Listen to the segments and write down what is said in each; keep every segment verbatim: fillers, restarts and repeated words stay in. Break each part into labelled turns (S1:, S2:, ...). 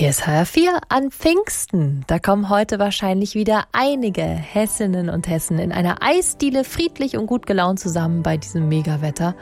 S1: Hier ist H R vier an Pfingsten. Da kommen heute wahrscheinlich wieder einige Hessinnen und Hessen in einer Eisdiele friedlich und gut gelaunt zusammen bei diesem Megawetter.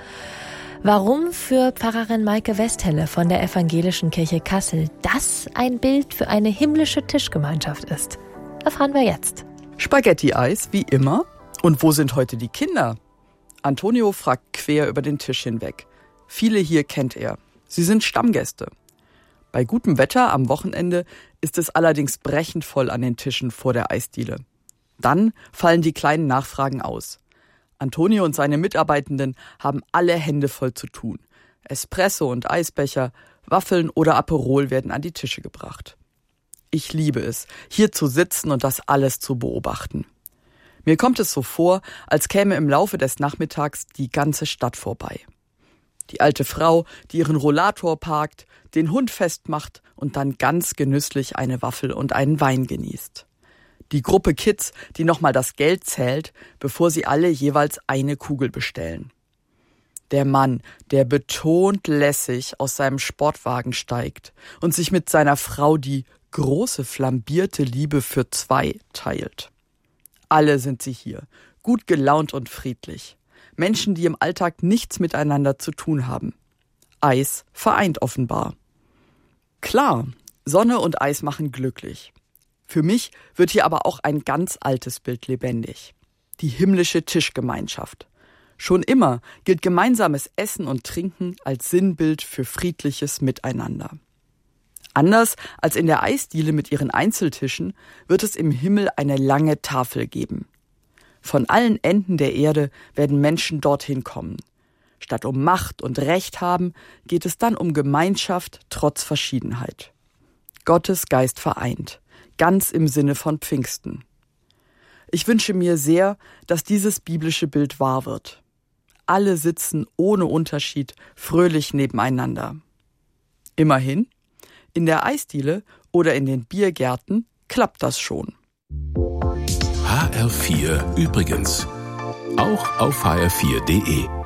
S1: Warum für Pfarrerin Maike Westhelle von der Evangelischen Kirche Kassel das ein Bild für eine himmlische Tischgemeinschaft ist, erfahren wir jetzt.
S2: Spaghetti-Eis, wie immer. Und wo sind heute die Kinder? Antonio fragt quer über den Tisch hinweg. Viele hier kennt er. Sie sind Stammgäste. Bei gutem Wetter am Wochenende ist es allerdings brechend voll an den Tischen vor der Eisdiele. Dann fallen die kleinen Nachfragen aus. Antonio und seine Mitarbeitenden haben alle Hände voll zu tun. Espresso und Eisbecher, Waffeln oder Aperol werden an die Tische gebracht. Ich liebe es, hier zu sitzen und das alles zu beobachten. Mir kommt es so vor, als käme im Laufe des Nachmittags die ganze Stadt vorbei. Die alte Frau, die ihren Rollator parkt, den Hund festmacht und dann ganz genüsslich eine Waffel und einen Wein genießt. Die Gruppe Kids, die nochmal das Geld zählt, bevor sie alle jeweils eine Kugel bestellen. Der Mann, der betont lässig aus seinem Sportwagen steigt und sich mit seiner Frau die große flambierte Liebe für zwei teilt. Alle sind sie hier, gut gelaunt und friedlich. Menschen, die im Alltag nichts miteinander zu tun haben. Eis vereint offenbar. Klar, Sonne und Eis machen glücklich. Für mich wird hier aber auch ein ganz altes Bild lebendig. Die himmlische Tischgemeinschaft. Schon immer gilt gemeinsames Essen und Trinken als Sinnbild für friedliches Miteinander. Anders als in der Eisdiele mit ihren Einzeltischen wird es im Himmel eine lange Tafel geben. Von allen Enden der Erde werden Menschen dorthin kommen. Statt um Macht und Recht haben, geht es dann um Gemeinschaft trotz Verschiedenheit. Gottes Geist vereint, ganz im Sinne von Pfingsten. Ich wünsche mir sehr, dass dieses biblische Bild wahr wird. Alle sitzen ohne Unterschied fröhlich nebeneinander. Immerhin, in der Eisdiele oder in den Biergärten klappt das schon.
S3: H R vier übrigens. Auch auf h r vier punkt d e.